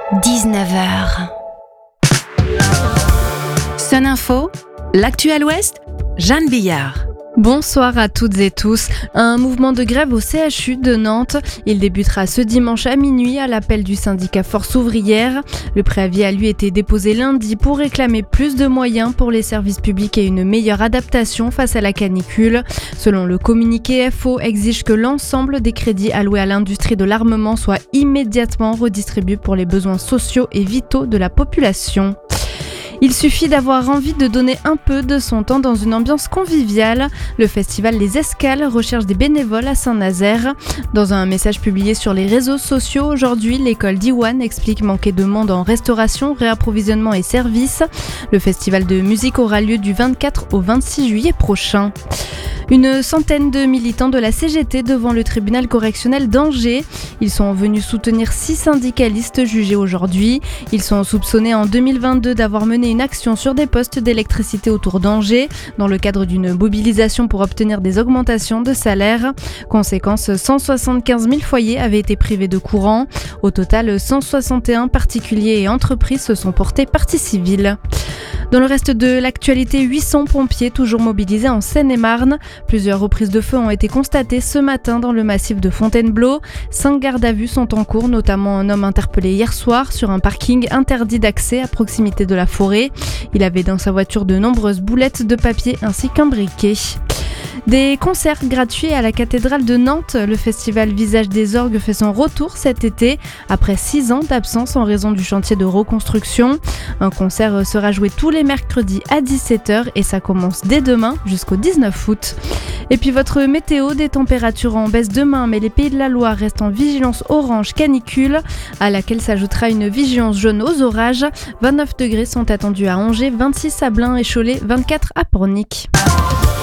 19h. Sun Info, l'actu à l'Ouest, Jeanne Billard. Bonsoir à toutes et tous. Un mouvement de grève au CHU de Nantes. Il débutera ce dimanche à minuit à l'appel du syndicat Force ouvrière. Le préavis a lui été déposé lundi pour réclamer plus de moyens pour les services publics et une meilleure adaptation face à la canicule. Selon le communiqué, FO exige que l'ensemble des crédits alloués à l'industrie de l'armement soient immédiatement redistribués pour les besoins sociaux et vitaux de la population. Il suffit d'avoir envie de donner un peu de son temps dans une ambiance conviviale. Le festival Les Escales recherche des bénévoles à Saint-Nazaire. Dans un message publié sur les réseaux sociaux aujourd'hui, l'école d'Iwan explique manquer de monde en restauration, réapprovisionnement et services. Le festival de musique aura lieu du 24 au 26 juillet prochain. Une centaine de militants de la CGT devant le tribunal correctionnel d'Angers. Ils sont venus soutenir 6 syndicalistes jugés aujourd'hui. Ils sont soupçonnés en 2022 d'avoir mené une action sur des postes d'électricité autour d'Angers dans le cadre d'une mobilisation pour obtenir des augmentations de salaire. Conséquence, 175 000 foyers avaient été privés de courant. Au total, 161 particuliers et entreprises se sont portés partie civile. Dans le reste de l'actualité, 800 pompiers toujours mobilisés en Seine-et-Marne. Plusieurs reprises de feu ont été constatées ce matin dans le massif de Fontainebleau. 5 gardes à vue sont en cours, notamment un homme interpellé hier soir sur un parking interdit d'accès à proximité de la forêt. Il avait dans sa voiture de nombreuses boulettes de papier ainsi qu'un briquet. Des concerts gratuits à la cathédrale de Nantes. Le festival Visage des Orgues fait son retour cet été, après 6 ans d'absence en raison du chantier de reconstruction. Un concert sera joué tous les mercredis à 17h et ça commence dès demain jusqu'au 19 août. Et puis votre météo, des températures en baisse demain, mais les Pays de la Loire restent en vigilance orange canicule, à laquelle s'ajoutera une vigilance jaune aux orages. 29 degrés sont attendus à Angers, 26 à Blain et Cholet, 24 à Pornic.